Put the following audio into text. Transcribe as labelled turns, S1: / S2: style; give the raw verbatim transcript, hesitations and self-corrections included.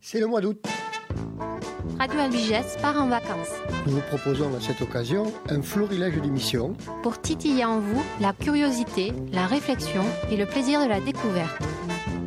S1: C'est le mois d'août.
S2: Radio Albiges part en vacances.
S1: Nous vous proposons à cette occasion un florilège d'émissions
S2: pour titiller en vous la curiosité, la réflexion et le plaisir de la découverte.